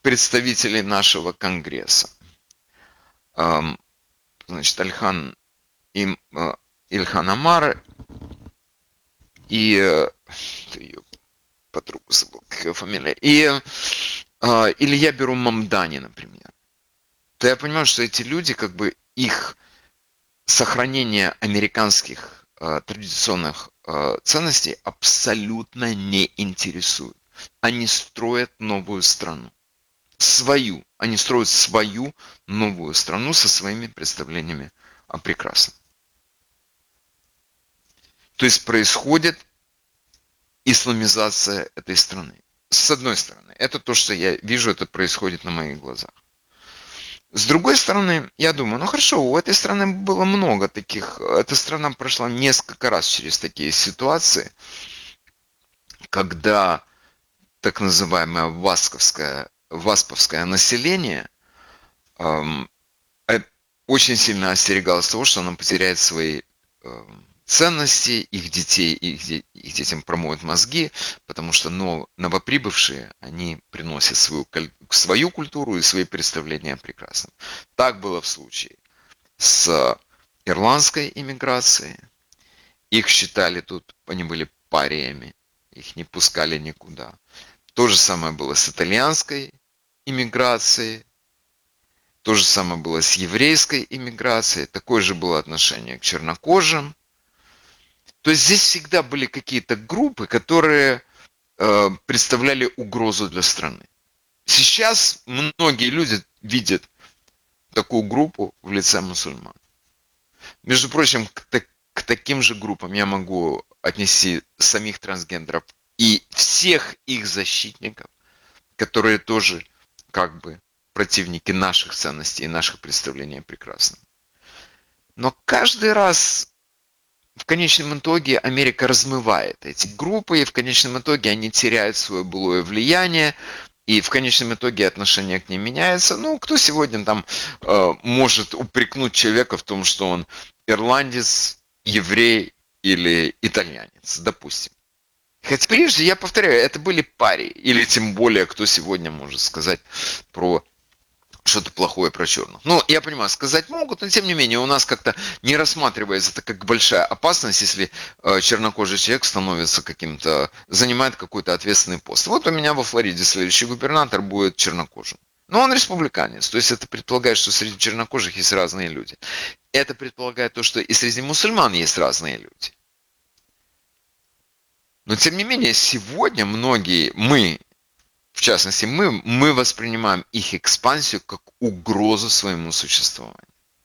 представителей нашего Конгресса. Значит, Ильхан Омар и ее подругу забыл, как ее фамилия, и или я беру Мамдани, например, то я понимаю, что эти люди, как бы их сохранение американских традиционных ценностей абсолютно не интересует. Они строят новую страну. Свою. Они строят свою новую страну со своими представлениями о прекрасном. То есть происходит исламизация этой страны. С одной стороны, это то, что я вижу, это происходит на моих глазах. С другой стороны, я думаю, ну хорошо, у этой страны было много таких, эта страна прошла несколько раз через такие ситуации, когда так называемое васповское население очень сильно остерегалось того, что оно потеряет свои ценности, их детей, их детям промоют мозги, потому что новоприбывшие, они приносят свою культуру и свои представления о прекрасном. Так было в случае с ирландской иммиграцией. Их считали тут, они были париями, их не пускали никуда. То же самое было с итальянской иммиграцией. То же самое было с еврейской иммиграцией. Такое же было отношение к чернокожим. То есть здесь всегда были какие-то группы, которые представляли угрозу для страны. Сейчас многие люди видят такую группу в лице мусульман. Между прочим, к таким же группам я могу отнести самих трансгендеров и всех их защитников, которые тоже как бы противники наших ценностей и наших представлений о прекрасном. Но каждый раз в конечном итоге Америка размывает эти группы, и в конечном итоге они теряют свое былое влияние, и в конечном итоге отношение к ним меняется. Ну, кто сегодня там может упрекнуть человека в том, что он ирландец, еврей или итальянец, допустим. Хотя прежде, я повторяю, это были пари, или тем более, кто сегодня может сказать про что-то плохое про черных. Ну, я понимаю, сказать могут, но тем не менее у нас как-то не рассматривается это как большая опасность, если чернокожий человек становится каким-то, занимает какой-то ответственный пост. Вот у меня во Флориде следующий губернатор будет чернокожим. Но он республиканец, то есть это предполагает, что среди чернокожих есть разные люди. Это предполагает то, что и среди мусульман есть разные люди. Но тем не менее, сегодня многие, в частности, мы воспринимаем их экспансию как угрозу своему существованию.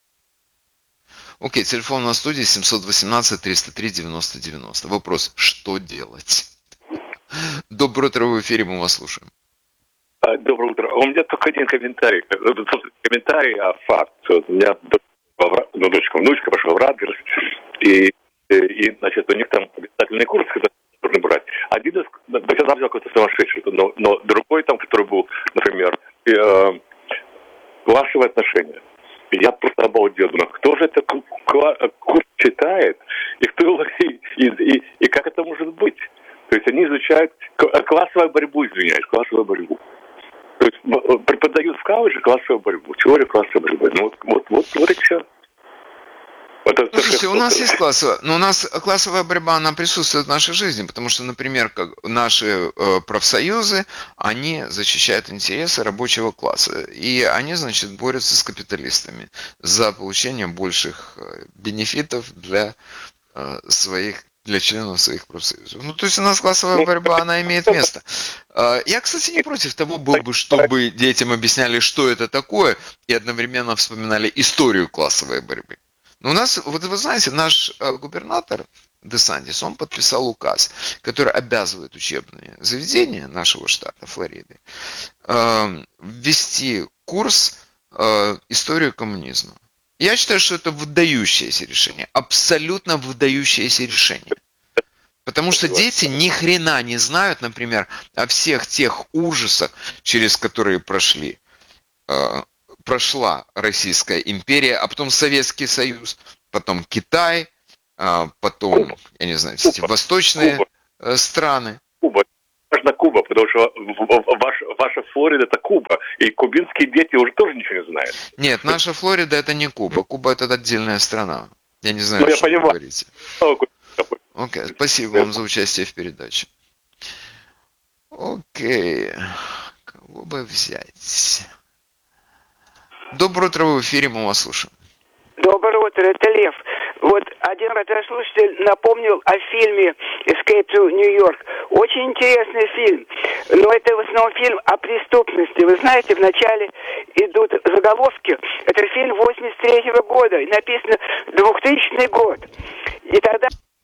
Окей, телефон на студии 718-303-90-90. Вопрос, что делать? Доброе утро, в эфире, мы вас слушаем. Доброе утро. У меня только один комментарий. Комментарий, а факт. У меня внучка пошла в Радгерс, и значит, у них там обязательный курс, когда нужно брать. Один из, она взял какой-то сумасшедший, но другой там, который был, например, классовые отношения. Я просто обалдел. Думаю, кто же это курс читает, и как это может быть? То есть они изучают классовую борьбу, классовую борьбу. То есть преподают в колледже классовую борьбу, теорию классовой борьбы. Ну вот и все. Слушайте, у нас есть классовая, но у нас классовая борьба, она присутствует в нашей жизни, потому что, например, как наши профсоюзы, они защищают интересы рабочего класса, и они, значит, борются с капиталистами за получение больших бенефитов для членов своих профсоюзов. Ну, то есть у нас классовая борьба, она имеет место. Я, кстати, не против того был бы, чтобы детям объясняли, что это такое, и одновременно вспоминали историю классовой борьбы. Но у нас, вот вы знаете, наш губернатор Десантис, он подписал указ, который обязывает учебные заведения нашего штата Флориды ввести курс историю коммунизма. Я считаю, что это выдающееся решение, абсолютно выдающееся решение. Потому что дети ни хрена не знают, например, о всех тех ужасах, через которые прошла Российская империя, а потом Советский Союз, потом Китай, потом, я не знаю, восточные страны. Куба. на Куба, потому что ваша Флорида это Куба, и кубинские дети уже тоже ничего не знают. Нет, наша Флорида это не Куба. Куба это отдельная страна. Я не знаю, Ну, я что вы понимаю. говорите. Окей, спасибо вам за участие в передаче. Окей, кого бы взять? Доброе утро, вы в эфире, мы вас слушаем. Доброе утро, это Лев. Вот один радиослушатель напомнил о фильме «Escape to New York». Очень интересный фильм, но это в основном фильм о преступности. Вы знаете, вначале идут заголовки. Это фильм 83-го года, и написано 2000 год. И тогда...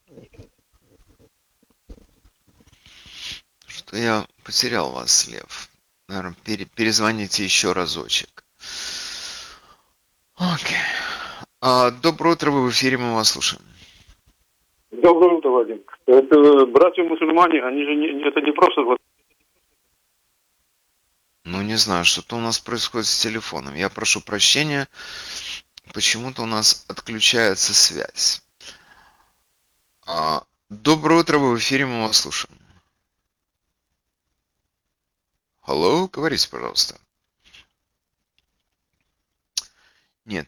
Что я потерял вас, Лев. Наверное, перезвоните еще разочек. Окей. Доброе утро, вы в эфире, мы вас слушаем. Доброе утро, Вадим. Это братья-мусульмане, они же это не просто... Ну, не знаю, что-то у нас происходит с телефоном. Я прошу прощения, почему-то у нас отключается связь. Доброе утро, вы в эфире, мы вас слушаем. Алло, говорите, пожалуйста. Нет,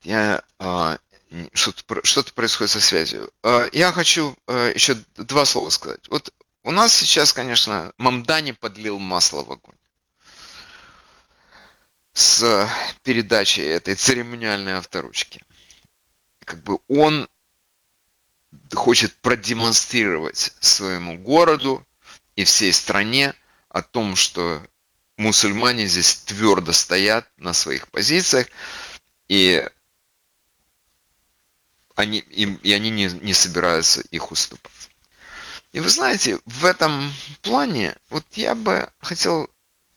что-то происходит со связью. Я хочу еще два слова сказать. Вот у нас сейчас, конечно, Мамдани подлил масло в огонь с передачей этой церемониальной авторучки. Как бы он хочет продемонстрировать своему городу и всей стране о том, что мусульмане здесь твердо стоят на своих позициях, и они не собираются их уступать. И вы знаете, в этом плане вот я бы хотел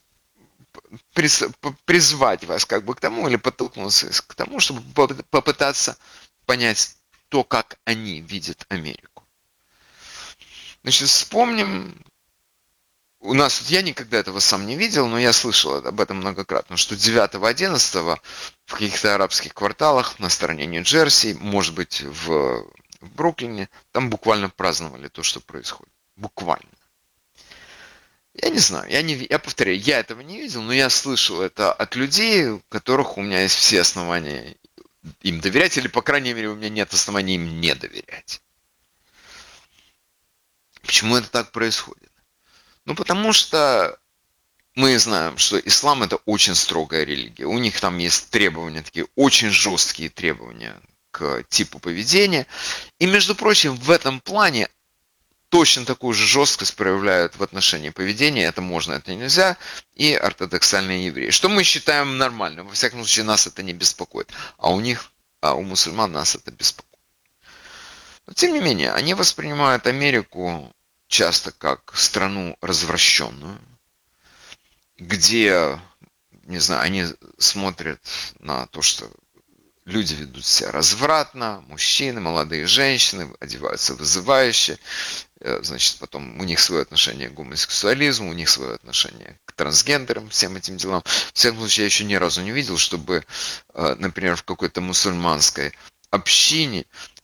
призвать вас как бы к тому, или подтолкнуться к тому, чтобы попытаться понять то, как они видят Америку. Значит, вспомним, у нас, я никогда этого сам не видел, но я слышал об этом многократно, что 9-11 в каких-то арабских кварталах на стороне Нью-Джерси, может быть, в Бруклине, там буквально праздновали то, что происходит. Буквально. Я не знаю, я повторяю, я этого не видел, но я слышал это от людей, у которых у меня есть все основания им доверять, или, по крайней мере, у меня нет оснований им не доверять. Почему это так происходит? Ну, потому что мы знаем, что ислам это очень строгая религия. У них там есть требования, такие очень жесткие требования к типу поведения. И, между прочим, в этом плане точно такую же жесткость проявляют в отношении поведения. Это можно, это нельзя. И ортодоксальные евреи. Что мы считаем нормальным. Во всяком случае, нас это не беспокоит. А у мусульман нас это беспокоит. Но, тем не менее, они воспринимают Америку часто как страну развращенную, где, не знаю, они смотрят на то, что люди ведут себя развратно, мужчины, молодые женщины одеваются вызывающе, значит, потом у них свое отношение к гомосексуализму, у них свое отношение к трансгендерам, всем этим делам. В всяком случае, я еще ни разу не видел, чтобы, например, в какой-то мусульманской общине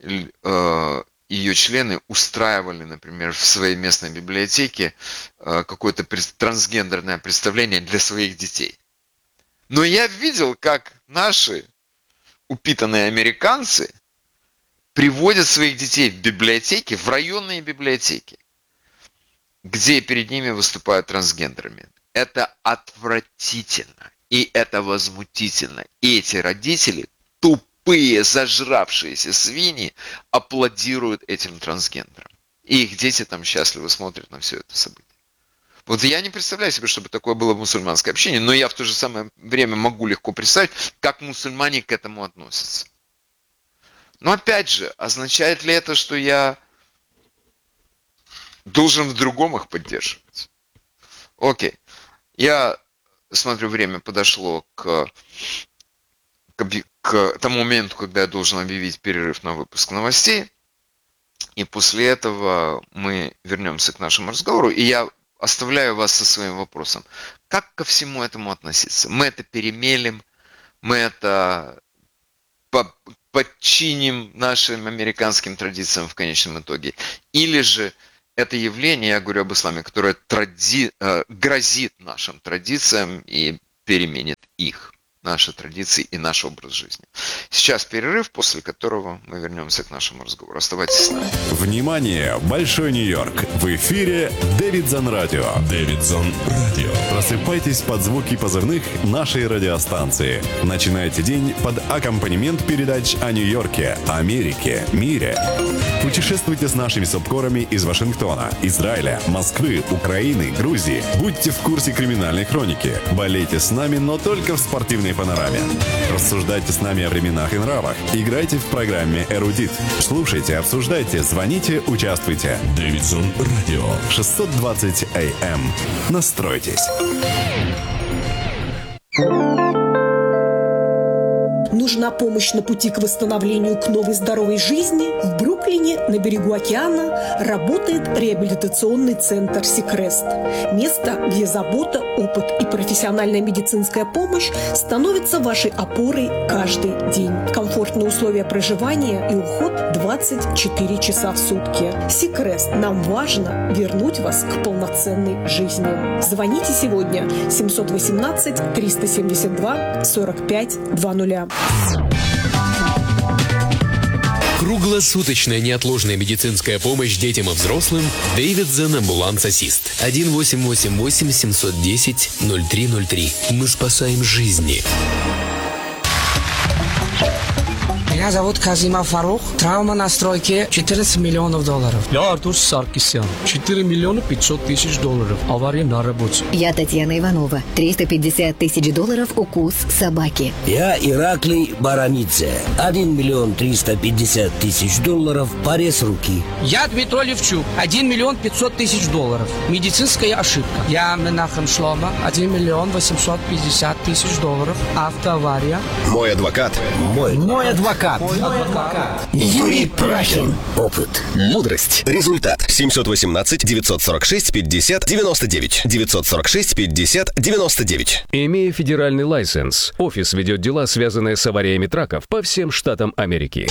ее члены устраивали, например, в своей местной библиотеке какое-то трансгендерное представление для своих детей. Но я видел, как наши упитанные американцы приводят своих детей в библиотеки, в районные библиотеки, где перед ними выступают трансгендерами. Это отвратительно, и это возмутительно. И эти родители тупые, зажравшиеся свиньи аплодируют этим трансгендерам. И их дети там счастливо смотрят на все это событие. Вот я не представляю себе, чтобы такое было в мусульманское общение, но я в то же самое время могу легко представить, как мусульмане к этому относятся. Но опять же, означает ли это, что я должен в другом их поддерживать? Окей. Я смотрю, время подошло к тому моменту, когда я должен объявить перерыв на выпуск новостей. И после этого мы вернемся к нашему разговору. И я оставляю вас со своим вопросом. Как ко всему этому относиться? Мы это перемелем, мы это подчиним нашим американским традициям в конечном итоге. Или же это явление, я говорю об исламе, которое грозит нашим традициям и переменит их, наши традиции и наш образ жизни. Сейчас перерыв, после которого мы вернемся к нашему разговору. Оставайтесь с нами. Внимание! Большой Нью-Йорк! В эфире Дэвидсон Радио. Дэвидсон Радио. Просыпайтесь под звуки позывных нашей радиостанции. Начинайте день под аккомпанемент передач о Нью-Йорке, Америке, мире. Путешествуйте с нашими субкорами из Вашингтона, Израиля, Москвы, Украины, Грузии. Будьте в курсе криминальной хроники. Болейте с нами, но только в спортивной панораме. Рассуждайте с нами о временах и нравах. Играйте в программе «Эрудит». Слушайте, обсуждайте, звоните, участвуйте. Дэвидсон Радио. 620 АМ. Настройтесь. Нужна помощь на пути к восстановлению к новой здоровой жизни? В Бруклине, на берегу океана, работает реабилитационный центр «Сикрест». Место, где забота, опыт и профессиональная медицинская помощь становятся вашей опорой каждый день. Комфортные условия проживания и уход 24 часа в сутки. «Сикрест». Нам важно вернуть вас к полноценной жизни. Звоните сегодня 718-372-4520. Круглосуточная неотложная медицинская помощь детям и взрослым. Дэвидсон Ambulance Assist. 1-888-710-0303. Мы спасаем жизни. Меня зовут Казима Фарух. Травма на стройке $14 миллионов. Я Артур Саркисян. $4 миллиона 500 тысяч. Авария на работе. Я Татьяна Иванова. $350 тысяч. Укус собаки. Я Ираклий Баранидзе. $1 миллион 350 тысяч. Порез руки. Я Дмитрий Левчук. $1 миллион 500 тысяч. Медицинская ошибка. Я Менахем Шлома. $1 миллион 850 тысяч. Автоавария. Мой адвокат. Мой адвокат. Юрий Прахин. Опыт. Мудрость. Результат. 718-946-50-99. 946-50-99. Имея федеральный лайсенс, офис ведет дела, связанные с авариями траков по всем штатам Америки.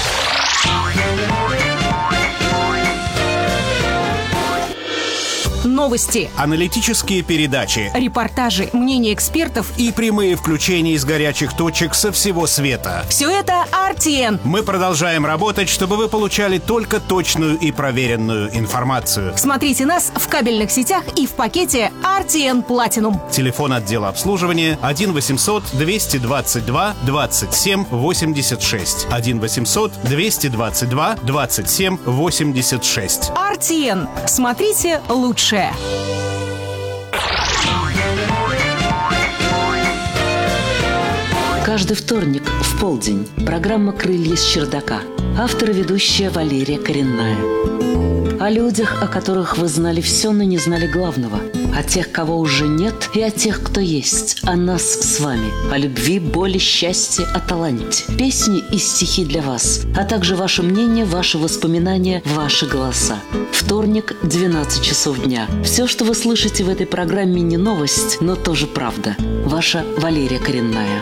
Новости, аналитические передачи, репортажи, мнения экспертов и прямые включения из горячих точек со всего света. Все это RTN. Мы продолжаем работать, чтобы вы получали только точную и проверенную информацию. Смотрите нас в кабельных сетях и в пакете RTN Platinum. Телефон отдела обслуживания 1-800-222-27-86. 1-800-222-27-86. RTN. Смотрите лучше. Каждый вторник в полдень программа «Крылья с чердака». Автор и ведущая Валерия Коренная. О людях, о которых вы знали все, но не знали главного. О тех, кого уже нет, и о тех, кто есть. О нас с вами. О любви, боли, счастье, о таланте. Песни и стихи для вас. А также ваше мнение, ваши воспоминания, ваши голоса. Вторник, 12 часов дня. Все, что вы слышите в этой программе, не новость, но тоже правда. Ваша Валерия Коренная.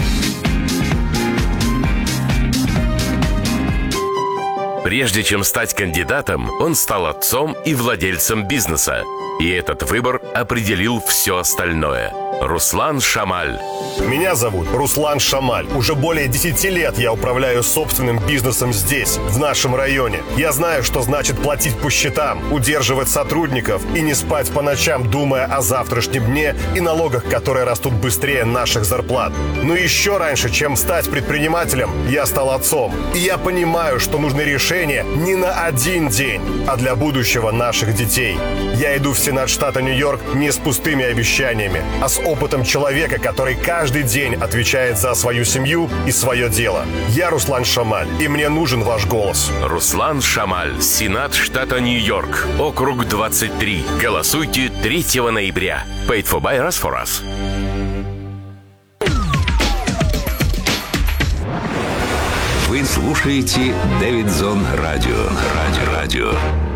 Прежде чем стать кандидатом, он стал отцом и владельцем бизнеса. И этот выбор определил все остальное. Руслан Шамаль. Меня зовут Руслан Шамаль. Уже более 10 лет я управляю собственным бизнесом здесь, в нашем районе. Я знаю, что значит платить по счетам, удерживать сотрудников и не спать по ночам, думая о завтрашнем дне и налогах, которые растут быстрее наших зарплат. Но еще раньше, чем стать предпринимателем, я стал отцом. И я понимаю, что нужны решения не на один день, а для будущего наших детей. Я иду в Сенат штата Нью-Йорк не с пустыми обещаниями, а с опытом человека, который каждый день отвечает за свою семью и свое дело. Я Руслан Шамаль, и мне нужен ваш голос. Руслан Шамаль, Сенат штата Нью-Йорк, округ 23. Голосуйте 3 ноября. Paid for by us for us. Вы слушаете Дэвидсон Радио.